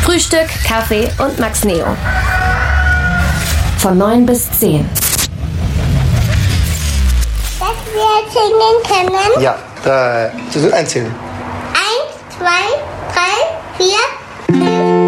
Frühstück, Kaffee und Max Neo. Von 9 bis 10. Dass wir singen können? Ja, einzählen. 1, 2, 3, 4, 5.